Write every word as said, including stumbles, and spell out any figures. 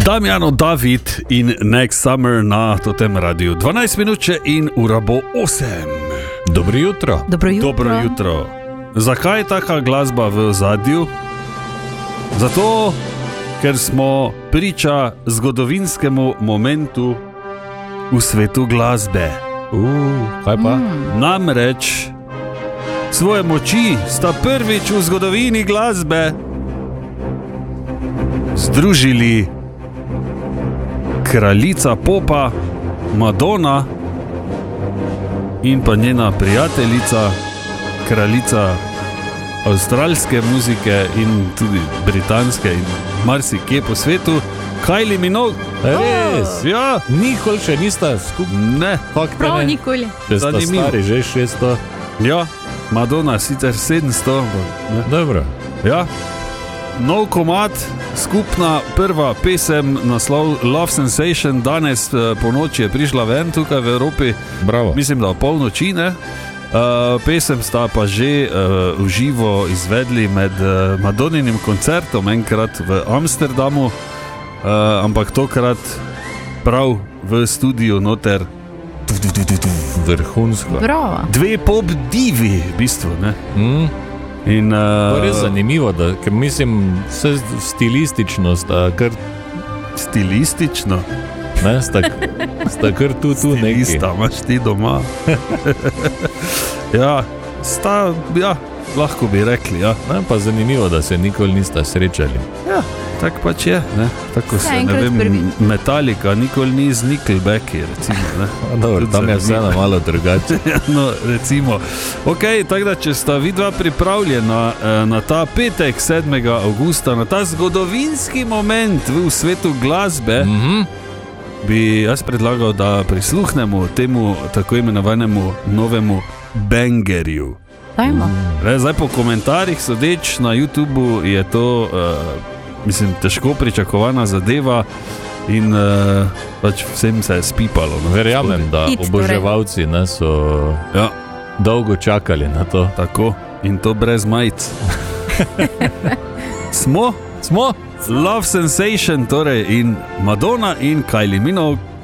Damjano David in Next Summer na totem radiju. dvanajst minut in ura bo osem. Dobro jutro. Dobro jutro. Dobro jutro. Zakaj je taka glasba v zadju? Zato, ker smo priča zgodovinskemu momentu v svetu glasbe. Uh, kaj pa? Mm. Namreč svoje moči sta prvič v zgodovini glasbe združili kraljica popa Madonna in pa njena prijateljica, kraljica avstralske muzike in tudi britanske in marsikje po svetu, Kylie Minogue. Res? Ja. Nikoli še nista skupaj? Ne. Fakt, Prav ne? nikoli. Če sta Zanimivo. stari že šeststo. Ja, Madonna sicer sedemsto. Ne? Dobro. Ja. Nov komad, skupna prva pesem, naslov Love Sensation, danes po noči je prišla ven tukaj v Evropi. Bravo. Mislim, da o polnoči, ne? Uh, pesem sta pa že uh, v živo izvedli med uh, Madoninim koncertom enkrat v Amsterdamu, uh, ampak tokrat prav v studiu noter. Vrhunsko. Bravo. Dve pop divi, v bistvu, ne? Mm. In, uh, To je res zanimivo, da, ker mislim, vse stilistično sta kar, stilistično. ne, sta, sta kar tu, tu neki. Stilista imaš ti doma. Ja, sta, ja, lahko bi rekli, ja. Ne, pa zanimivo, da se nikoli nista srečali. Ja, tako pač je, ne. Tako se, ne enkrat vem, prvič. Metallica nikoli ni z Nickelbacki, recimo, ne. Dobro, Tudi tam je zanimivo. vseeno malo drugače. Ja, no, recimo. Ok, tako da, če sta vidva pripravljena eh, na ta petek, sedmega avgusta, na ta zgodovinski moment v svetu glasbe, Mhm. bi jaz predlagal, da prisluhnemo temu tako imenovanemu novemu bangerju. Dajmo. Re, zdaj po komentarjih sodeč na YouTubu je to, uh, mislim, težko pričakovana zadeva in uh, pač vsem se je spipalo. No. Verjamem, da Hit, torej. oboževalci ne, so Ja, dolgo čakali na to. tako. In to brez majic. Smo? Smo? Love Sensation, torej, in Madonna in Kylie Minogue